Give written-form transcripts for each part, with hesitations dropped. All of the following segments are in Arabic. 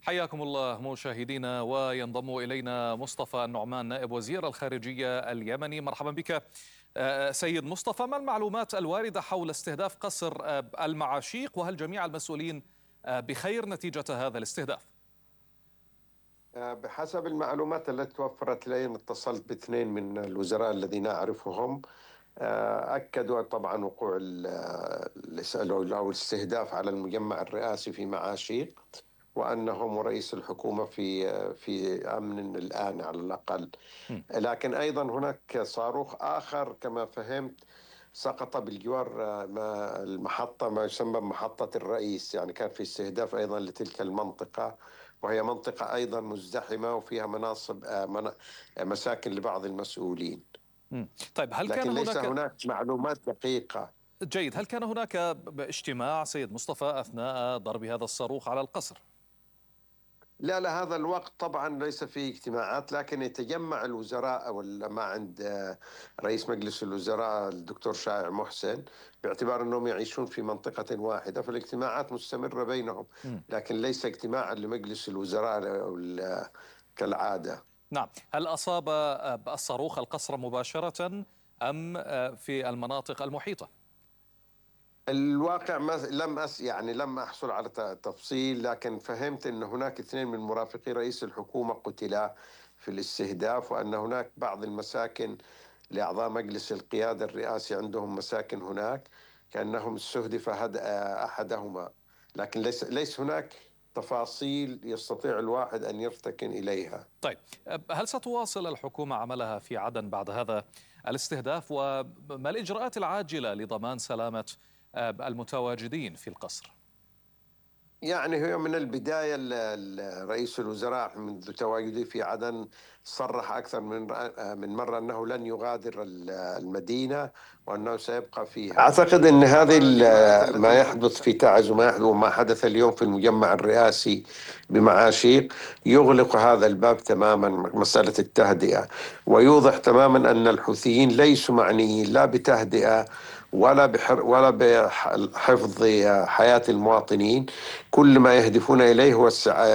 حياكم الله مشاهدينا، وينضم إلينا مصطفى النعمان نائب وزير الخارجية اليمني. مرحبا بك سيد مصطفى. ما المعلومات الواردة حول استهداف قصر المعاشيق، وهل جميع المسؤولين بخير نتيجة هذا الاستهداف؟ بحسب المعلومات التي توفرت لي، اتصلت باثنين من الوزراء الذين أعرفهم. أكدوا طبعا وقوع أو الاستهداف على المجمع الرئاسي في معاشيق، وأنهم ورئيس الحكومة في أمن الآن على الأقل. لكن أيضا هناك صاروخ آخر كما فهمت سقط بالجوار المحطة، ما يسمى محطة الرئيس. يعني كان في استهداف أيضا لتلك المنطقة، وهي منطقة أيضا مزدحمة وفيها مساكن لبعض المسؤولين. طيب، هل كان لكن ليس هناك هناك معلومات دقيقة. جيد، هل كان هناك اجتماع سيد مصطفى أثناء ضرب هذا الصاروخ على القصر؟ لا، هذا الوقت طبعا ليس فيه اجتماعات، لكن يتجمع الوزراء ما عند رئيس مجلس الوزراء الدكتور شائع محسن، باعتبار أنهم يعيشون في منطقة واحدة، فالاجتماعات مستمرة بينهم، لكن ليس اجتماعا لمجلس الوزراء كالعادة. نعم، هل أصاب الصاروخ القصر مباشرة أم في المناطق المحيطة؟ الواقع ما يعني لم أحصل على تفصيل، لكن فهمت أن هناك اثنين من مرافقي رئيس الحكومة قتلا في الاستهداف، وأن هناك بعض المساكن لأعضاء مجلس القيادة الرئاسي عندهم مساكن هناك، كأنهم استهدف أحدهما، لكن ليس هناك تفاصيل يستطيع الواحد أن يفتكن إليها. طيب، هل ستواصل الحكومة عملها في عدن بعد هذا الاستهداف؟ وما الإجراءات العاجلة لضمان سلامة المتواجدين في القصر؟ يعني هي من البداية رئيس الوزراء منذ تواجده في عدن صرح أكثر من مرة أنه لن يغادر المدينة، وأنه سيبقى فيها. أعتقد أن هذه ما يحدث في تعز وما حدث اليوم في المجمع الرئاسي بمعاشيق يغلق هذا الباب تماما، مسألة التهدئة، ويوضح تماما أن الحوثيين ليسوا معنيين لا بتهدئة ولا بحفظ حياة المواطنين. كل ما يهدفون إليه هو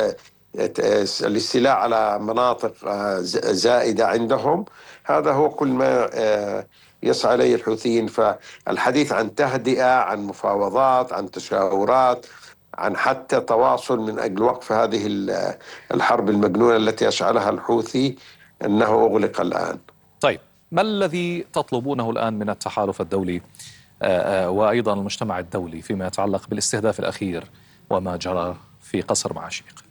الاستيلاء على مناطق زائدة عندهم. هذا هو كل ما يسعى إليه الحوثيين. فالحديث عن تهدئة، عن مفاوضات، عن تشاورات، عن حتى تواصل من أجل وقف هذه الحرب المجنونة التي يشعلها الحوثي، أنه أغلق الآن. طيب، ما الذي تطلبونه الآن من التحالف الدولي وأيضا المجتمع الدولي فيما يتعلق بالاستهداف الأخير وما جرى في قصر معاشيق؟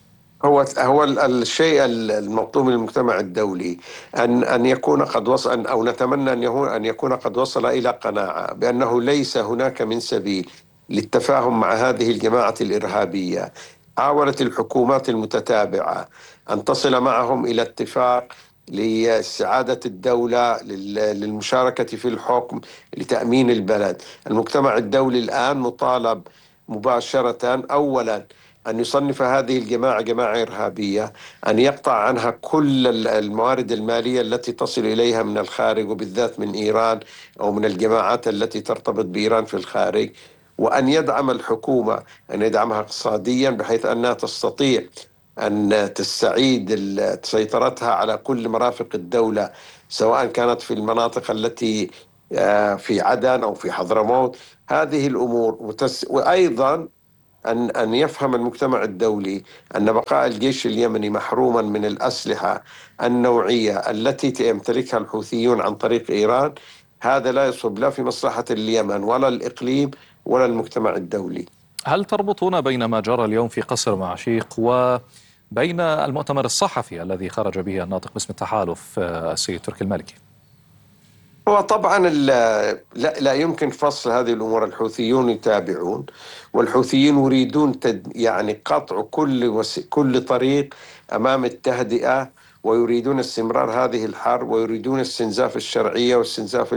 هو الشيء المطلوب من المجتمع الدولي أن يكون قد وصل، أو نتمنى أن يكون قد وصل إلى قناعة بأنه ليس هناك من سبيل للتفاهم مع هذه الجماعة الإرهابية. حاولت الحكومات المتتابعة أن تصل معهم إلى اتفاق لسعادة الدولة، للمشاركة في الحكم، لتأمين البلد. المجتمع الدولي الآن مطالب مباشرة أولا أن يصنف هذه الجماعة جماعة إرهابية، أن يقطع عنها كل الموارد المالية التي تصل إليها من الخارج، وبالذات من إيران أو من الجماعات التي ترتبط بإيران في الخارج، وأن يدعم الحكومة، أن يدعمها اقتصاديا بحيث أنها تستطيع أن تستعيد سيطرتها على كل مرافق الدولة، سواء كانت في المناطق التي في عدن أو في حضرموت. هذه الأمور وأيضا أن يفهم المجتمع الدولي أن بقاء الجيش اليمني محروما من الأسلحة النوعية التي يمتلكها الحوثيون عن طريق إيران، هذا لا يصب لا في مصلحة اليمن ولا الإقليم ولا المجتمع الدولي. هل تربطون بين ما جرى اليوم في قصر معشيق وبين المؤتمر الصحفي الذي خرج به الناطق باسم التحالف السيد تركي المالكي؟ هو طبعا لا يمكن فصل هذه الأمور. الحوثيون يتابعون، والحوثيين يريدون يعني قطع كل طريق أمام التهدئة، ويريدون استمرار هذه الحرب، ويريدون استنزاف الشرعية واستنزاف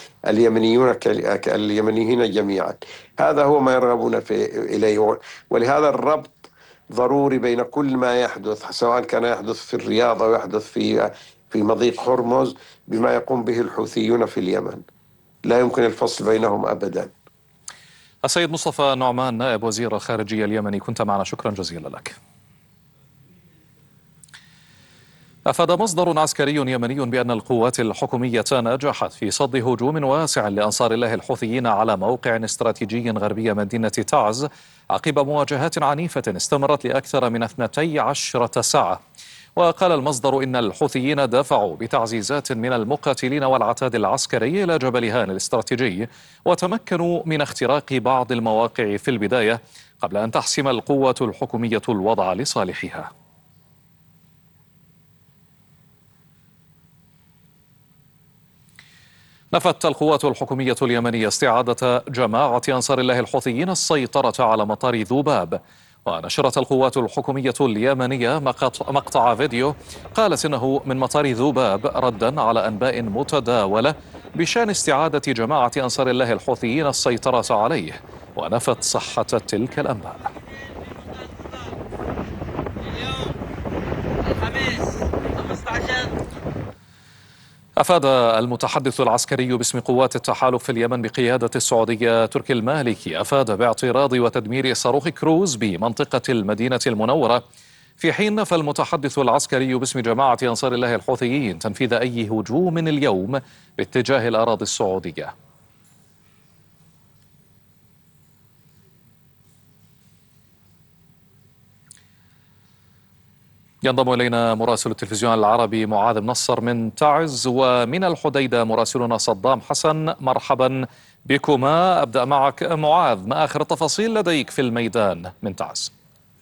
اليمنيين جميعا. هذا هو ما يرغبون إليه، ولهذا الربط ضروري بين كل ما يحدث، سواء كان يحدث في الرياض أو يحدث في مضيق هرمز، بما يقوم به الحوثيون في اليمن. لا يمكن الفصل بينهم أبدا. السيد مصطفى نعمان نائب وزير الخارجية اليمني، كنت معنا، شكرا جزيلا لك. أفاد مصدر عسكري يمني بأن القوات الحكومية نجحت في صد هجوم واسع لأنصار الله الحوثيين على موقع استراتيجي غربي مدينة تعز عقب مواجهات عنيفة استمرت لأكثر من 12 ساعة. وقال المصدر إن الحوثيين دافعوا بتعزيزات من المقاتلين والعتاد العسكري إلى جبل هان الاستراتيجي، وتمكنوا من اختراق بعض المواقع في البداية قبل أن تحسم القوة الحكومية الوضع لصالحها. نفت القوات الحكومية اليمنية استعادة جماعة أنصار الله الحوثيين السيطرة على مطار ذوباب. ونشرت القوات الحكومية اليمنية مقطع فيديو قالت إنه من مطار ذوباب ردا على أنباء متداولة بشأن استعادة جماعة أنصار الله الحوثيين السيطرة عليه، ونفت صحة تلك الأنباء. أفاد المتحدث العسكري باسم قوات التحالف في اليمن بقيادة السعودية تركي المالكي باعتراض وتدمير صاروخ كروز بمنطقة المدينة المنورة، في حين نفى المتحدث العسكري باسم جماعة أنصار الله الحوثيين تنفيذ أي هجوم اليوم باتجاه الأراضي السعودية. ينضم إلينا مراسل التلفزيون العربي معاذ منصر من تعز، ومن الحديدة مراسلنا صدام حسن. مرحبا بكما. أبدأ معك معاذ، ما آخر التفاصيل لديك في الميدان من تعز؟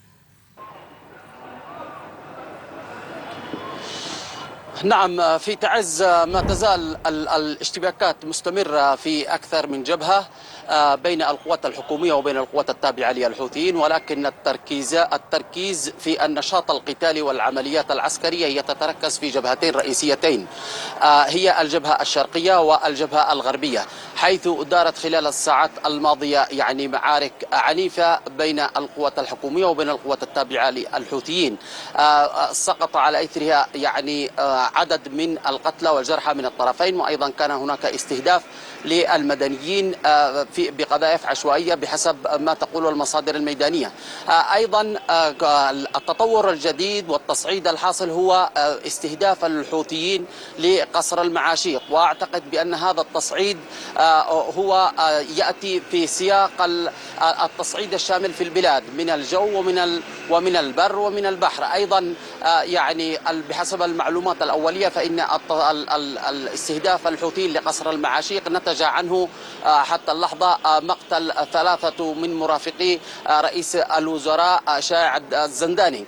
نعم، في تعز ما تزال الاشتباكات مستمرة في أكثر من جبهة بين القوات الحكومية وبين القوات التابعة للحوثيين، ولكن التركيز في النشاط القتالي والعمليات العسكرية هي تتركز في جبهتين رئيسيتين، هي الجبهة الشرقية والجبهة الغربية، حيث دارت خلال الساعات الماضية معارك عنيفة بين القوات الحكومية وبين القوات التابعة للحوثيين، سقط على إثرها عدد من القتلى والجرحى من الطرفين، وأيضا كان هناك استهداف للمدنيين بقذائف عشوائية بحسب ما تقول المصادر الميدانية. أيضا التطور الجديد والتصعيد الحاصل هو استهداف الحوثيين لقصر المعاشيق، وأعتقد بأن هذا التصعيد هو يأتي في سياق التصعيد الشامل في البلاد من الجو ومن البر ومن البحر. أيضا بحسب المعلومات الأولية فإن الاستهداف الحوثيين لقصر المعاشيق نتج عنه حتى اللحظة مقتل 3 من مرافقي رئيس الوزراء شاعد الزنداني،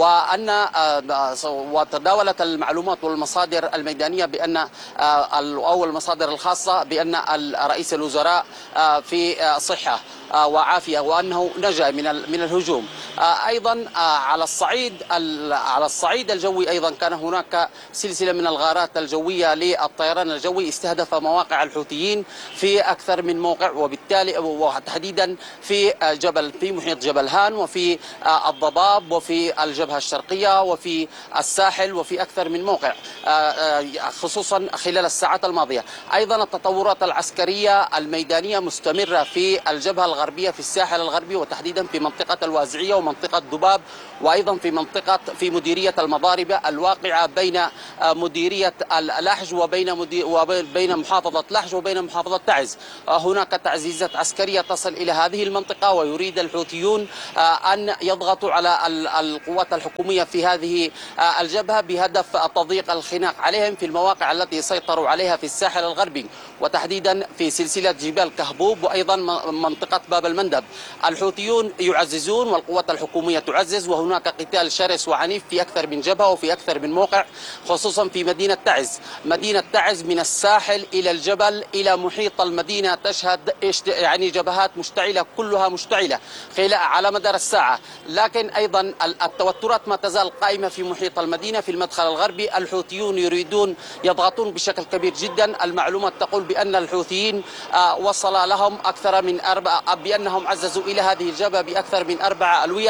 وتداولت المعلومات والمصادر الميدانية أو المصادر الخاصة بأن رئيس الوزراء في صحة وعافية وأنه نجا من الهجوم. أيضا على الصعيد الجوي أيضا كان هناك سلسلة من الغارات الجوية للطيران الجوي استهدف مواقع الحوثيين في أكثر من موقع، وبالتالي وتحديدا في محيط جبل هان وفي الضباب وفي الجبهة الشرقية وفي الساحل وفي أكثر من موقع خصوصا خلال الساعات الماضية. أيضا التطورات العسكرية الميدانية مستمرة في الجبهة الغربية في الساحل الغربي، وتحديدا في منطقة الوازعية ومنطقة ذباب، وأيضا في مديرية المضاربة الواقعة بين مديرية اللحج وبين محافظة لحج وبين محافظة تعز. هناك تعزيزات عسكرية تصل إلى هذه المنطقة، ويريد الحوثيون أن يضغطوا على القوات الحكومية في هذه الجبهة بهدف تضييق الخناق عليهم في المواقع التي سيطروا عليها في الساحل الغربي، وتحديدا في سلسلة جبال كهبوب وأيضا منطقة باب المندب. الحوثيون يعززون والقوات الحكومية تعزز، وهناك قتال شرس وعنيف في أكثر من جبهة وفي أكثر من موقع، خصوصا في مدينة تعز من الساحل إلى الجبل إلى محيط المدينة تشهد جبهات مشتعلة، كلها مشتعلة على مدار الساعة. لكن أيضا التوترات ما تزال قائمة في محيط المدينة في المدخل الغربي. الحوثيون يريدون يضغطون بشكل كبير جدا. المعلومات تقول بأن الحوثيين وصل لهم بأنهم عززوا إلى هذه الجبهة بأكثر من 4 ألوية،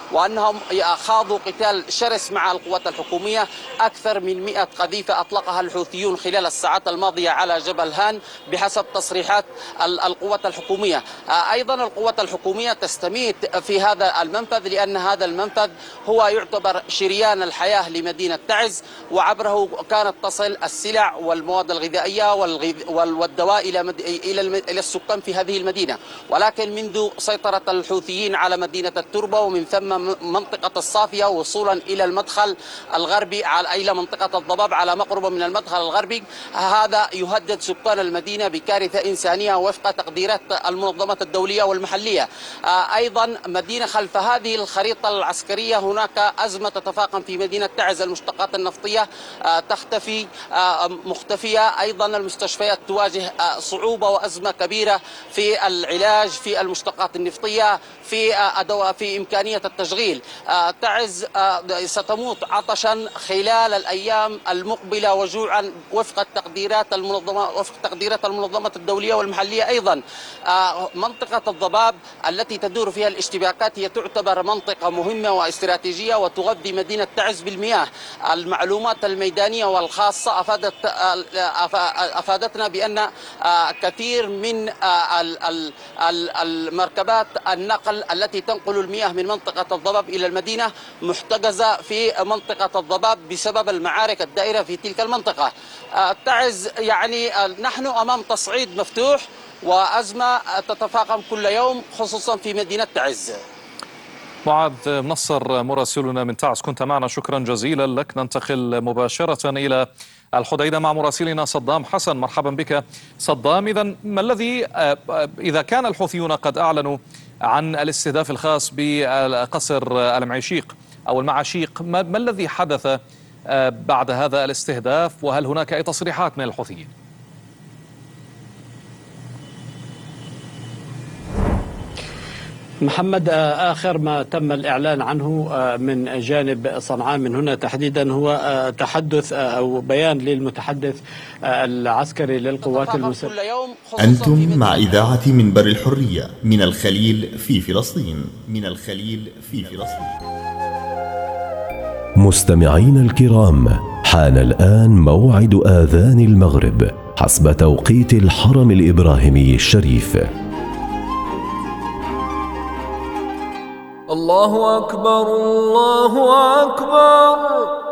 وأنهم خاضوا قتال شرس مع القوات الحكومية. أكثر من 100 قذيفة أطلقها الحوثيون خلال الساعات الماضية على جبل هان بحسب تصريحات القوات الحكومية. أيضا القوات الحكومية تستميت في هذا المنفذ، لأن هذا المنفذ هو يعتبر شريان الحياة لمدينة تعز، وعبره كانت تصل السلع والمواد الغذائية والدواء إلى السكان في هذه المدينة. ولكن منذ سيطرة الحوثيين على مدينة التربة ومن ثم منطقة الصافية وصولا إلى المدخل الغربي إلى منطقة الضباب على مقربة من المدخل الغربي، هذا يهدد سكان المدينة بكارثة إنسانية وفق تقديرات المنظمات الدولية والمحلية. أيضا مدينة خلف هذه الخريطة العسكرية هناك أزمة تتفاقم في مدينة تعز. المشتقات النفطية مختفية. أيضا المستشفيات تواجه صعوبة وأزمة كبيرة في العلاج في المشتقات النفطية، في إمكانية التشغيل. تعز ستموت عطشا خلال الأيام المقبلة وجوعا وفق تقديرات المنظمات الدولية والمحلية. أيضا منطقة الضباب التي تدور فيها الاشتباكات هي تعتبر منطقة مهمة واستراتيجية وتغذي مدينة تعز بالمياه. المعلومات الميدانية والخاصة أفادتنا بأن كثير من المركبات النقل التي تنقل المياه من منطقة الضباب إلى المدينة محتجزة في منطقة الضباب بسبب المعارك الدائرة في تلك المنطقة. تعز يعني نحن أمام تصعيد مفتوح وأزمة تتفاقم كل يوم خصوصا في مدينة تعز. معاذ منصر مراسلنا من تعز، كنت معنا، شكرا جزيلا لك. ننتقل مباشرة إلى الحديدة مع مراسلنا صدام حسن. مرحبا بك صدام. إذا كان الحوثيون قد أعلنوا عن الاستهداف الخاص بقصر المعشيق أو المعاشيق، ما الذي حدث بعد هذا الاستهداف، وهل هناك أي تصريحات من الحوثيين؟ محمد، آخر ما تم الإعلان عنه من جانب صنعاء من هنا تحديدا هو تحدث أو بيان للمتحدث العسكري للقوات المسلحة. أنتم مع إذاعة منبر الحرية من الخليل في فلسطين. مستمعين الكرام، حان الآن موعد آذان المغرب حسب توقيت الحرم الإبراهيمي الشريف. الله أكبر الله أكبر.